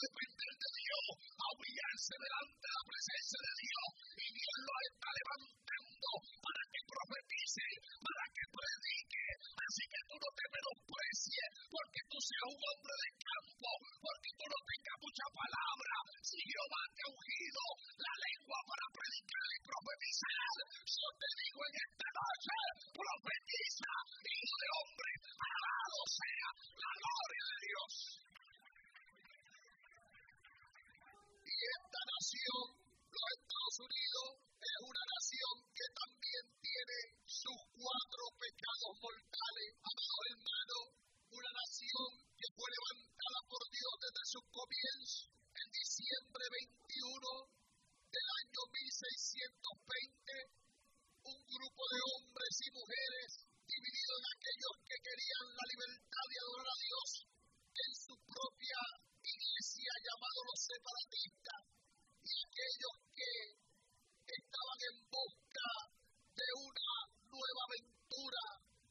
depender de Dios, a humillarse delante de la presencia de Dios, y Dios lo está levantando para que profetice, para que predique. Así que tú no te menosprecies porque tú seas un hombre de campo, porque tú no tengas mucha palabra. Si Jehová te ha ungido la lengua para predicar y profetizar, yo te digo en esta noche, profetiza, hijo de hombre, alabado sea la gloria de Dios. Y esta nación, los Estados Unidos, es una nación que también tiene sus 4 pecados mortales, amado hermano, una nación que fue levantada por Dios desde sus comienzos, en diciembre 21 del año 1620, un grupo de hombres y mujeres divididos en aquellos que querían la libertad de adorar a Dios en su propia iglesia llamada los separatistas,